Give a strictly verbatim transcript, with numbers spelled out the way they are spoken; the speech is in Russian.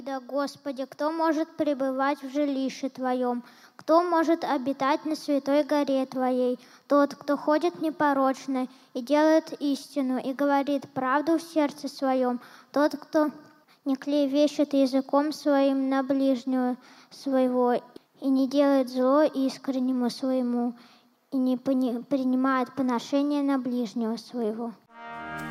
Да, Господи, кто может пребывать в жилище Твоем? Кто может обитать на святой горе Твоей? Тот, кто ходит непорочно и делает истину, и говорит правду в сердце своем. Тот, кто не клевещет языком своим на ближнего своего, и не делает зло искреннему своему, и не принимает поношения на ближнего своего.